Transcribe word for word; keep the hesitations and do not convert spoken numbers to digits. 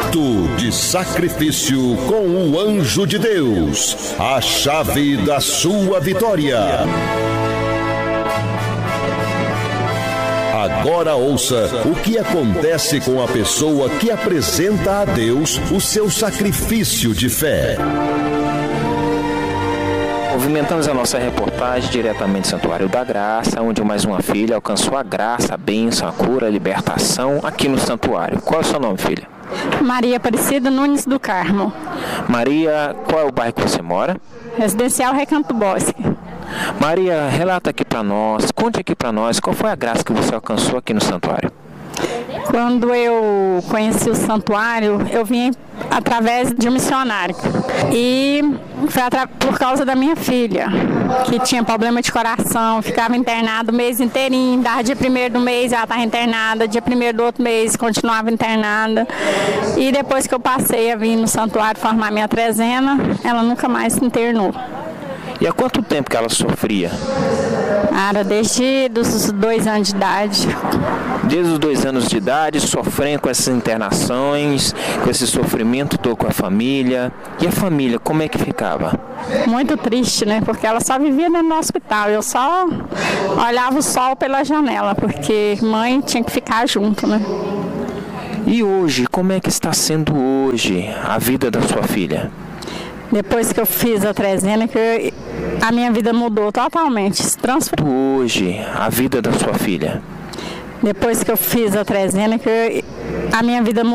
Ato de sacrifício com o anjo de Deus. A chave da sua vitória. Agora ouça o que acontece com a pessoa que apresenta a Deus o seu sacrifício de fé. Movimentamos a nossa reportagem diretamente do Santuário da Graça, onde mais uma filha alcançou a graça, a bênção, a cura, a libertação aqui no santuário. Qual é o seu nome, filha? Maria Aparecida Nunes do Carmo. Maria, qual é o bairro que você mora? Residencial Recanto Bosque. Maria, relata aqui para nós, conte aqui para nós, qual foi a graça que você alcançou aqui no santuário? Quando eu conheci o santuário, eu vim através de um missionário. E foi por causa da minha filha, que tinha problema de coração, ficava internada o mês inteirinho, dava dia primeiro do mês ela estava internada, dia primeiro do outro mês continuava internada. E depois que eu passei a vir no santuário formar minha trezena, ela nunca mais se internou. E há quanto tempo que ela sofria? Era desde os dois anos de idade. Desde os dois anos de idade, sofrendo com essas internações, com esse sofrimento todo com a família. E a família, como é que ficava? Muito triste, né? Porque ela só vivia dentro do hospital. Eu só olhava o sol pela janela, porque mãe tinha que ficar junto, né? E hoje, como é que está sendo hoje a vida da sua filha? Depois que eu fiz a trezena, que eu, a minha vida mudou totalmente, se transformou. Hoje, a vida da sua filha? Depois que eu fiz a trezena, que eu, a minha vida mudou.